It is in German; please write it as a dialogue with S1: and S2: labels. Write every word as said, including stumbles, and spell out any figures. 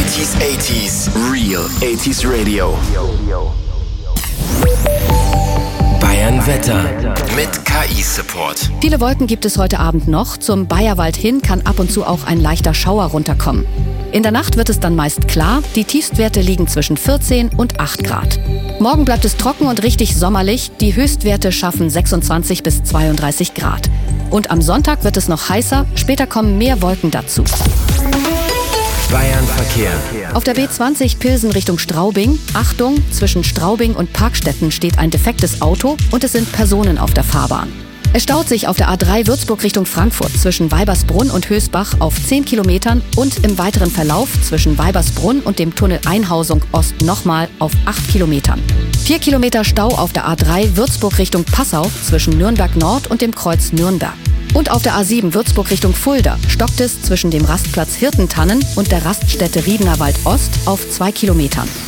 S1: neunziger, achtziger, Real achtziger Radio. Bayern Wetter mit K I-Support.
S2: Viele Wolken gibt es heute Abend noch. Zum Bayerwald hin kann ab und zu auch ein leichter Schauer runterkommen. In der Nacht wird es dann meist klar. Die Tiefstwerte liegen zwischen vierzehn und acht Grad. Morgen bleibt es trocken und richtig sommerlich. Die Höchstwerte schaffen sechsundzwanzig bis zweiunddreißig Grad. Und am Sonntag wird es noch heißer. Später kommen mehr Wolken dazu.
S1: Bayern Verkehr.
S2: Auf der B zwanzig Pilsen Richtung Straubing. Achtung, zwischen Straubing und Parkstetten steht ein defektes Auto und es sind Personen auf der Fahrbahn. Es staut sich auf der A drei Würzburg Richtung Frankfurt zwischen Weibersbrunn und Hösbach auf zehn Kilometern und im weiteren Verlauf zwischen Weibersbrunn und dem Tunnel Einhausung Ost nochmal auf acht Kilometern. vier Kilometer Stau auf der A drei Würzburg Richtung Passau zwischen Nürnberg Nord und dem Kreuz Nürnberg. Und auf der A sieben Würzburg Richtung Fulda stockt es zwischen dem Rastplatz Hirtentannen und der Raststätte Riedener Wald Ost auf zwei Kilometern.